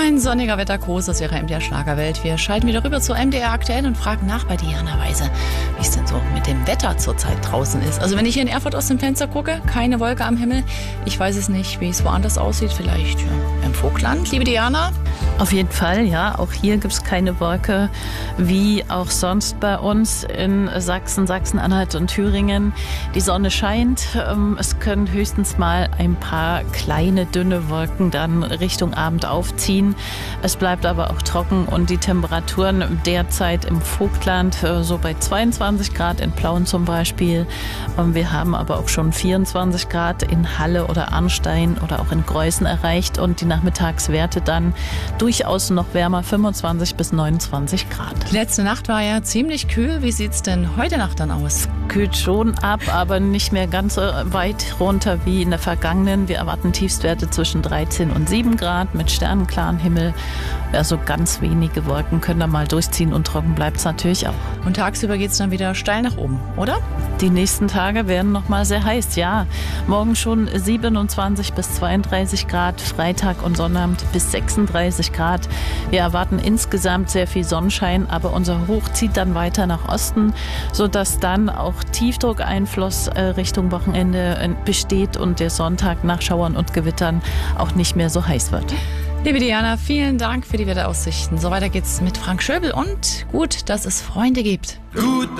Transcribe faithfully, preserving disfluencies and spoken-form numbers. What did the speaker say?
Ein sonniger Wettergruß aus Ihrer M D R Schlagerwelt. Wir schalten wieder rüber zu M D R Aktuell und fragen nach bei Diana Weise, wie es denn so mit dem Wetter zurzeit draußen ist. Also wenn ich hier in Erfurt aus dem Fenster gucke, keine Wolke am Himmel. Ich weiß es nicht, wie es woanders aussieht. Vielleicht ja, im Vogtland. Liebe Diana? Auf jeden Fall, ja. Auch hier gibt es keine Wolke, wie auch sonst bei uns in Sachsen, Sachsen-Anhalt und Thüringen. Die Sonne scheint. Es können höchstens mal ein paar kleine, dünne Wolken dann Richtung Abend aufziehen. Es bleibt aber auch trocken und die Temperaturen derzeit im Vogtland so bei zweiundzwanzig Grad in Plauen zum Beispiel. Wir haben aber auch schon vierundzwanzig Grad in Halle oder Arnstein oder auch in Greußen erreicht und die Nachmittagswerte dann durchaus noch wärmer, fünfundzwanzig bis neunundzwanzig Grad. Die letzte Nacht war ja ziemlich kühl. Wie sieht es denn heute Nacht dann aus? Kühlt schon ab, aber nicht mehr ganz so weit runter wie in der vergangenen. Wir erwarten Tiefstwerte zwischen dreizehn und sieben Grad mit sternenklaren Himmel. Also ganz wenige Wolken können da mal durchziehen und trocken bleibt es natürlich auch. Und tagsüber geht es dann wieder steil nach oben, oder? Die nächsten Tage werden noch mal sehr heiß, ja. Morgen schon siebenundzwanzig bis zweiunddreißig Grad, Freitag und Sonnabend bis sechsunddreißig Grad. Wir erwarten insgesamt sehr viel Sonnenschein, aber unser Hoch zieht dann weiter nach Osten, sodass dann auch Tiefdruckeinfluss äh, Richtung Wochenende äh, besteht und der Sonntag nach Schauern und Gewittern auch nicht mehr so heiß wird. Liebe Diana, vielen Dank für die Wetteraussichten. So weiter geht's mit Frank Schöbel und gut, dass es Freunde gibt. Gut,